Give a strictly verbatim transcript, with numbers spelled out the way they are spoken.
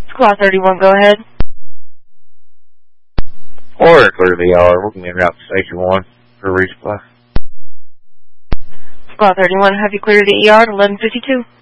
Squad thirty-one, go ahead. Order clear the yard. We're going to route to Station one for resupply. Squad thirty-one, have you cleared the E R at eleven fifty-two?